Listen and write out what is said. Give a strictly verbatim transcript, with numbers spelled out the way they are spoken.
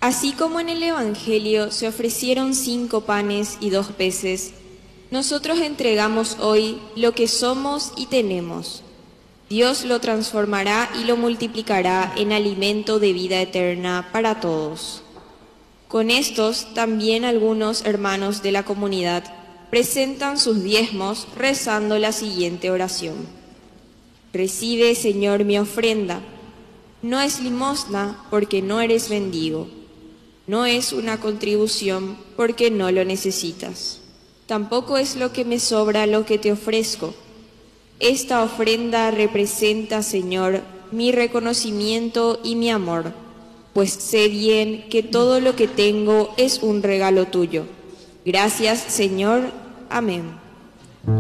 Así como en el Evangelio se ofrecieron cinco panes y dos peces, nosotros entregamos hoy lo que somos y tenemos. Dios lo transformará y lo multiplicará en alimento de vida eterna para todos. Con estos, también algunos hermanos de la comunidad presentan sus diezmos rezando la siguiente oración. Recibe, Señor, mi ofrenda. No es limosna porque no eres mendigo. No es una contribución porque no lo necesitas. Tampoco es lo que me sobra lo que te ofrezco. Esta ofrenda representa, Señor, mi reconocimiento y mi amor, pues sé bien que todo lo que tengo es un regalo tuyo. Gracias, Señor. Amén.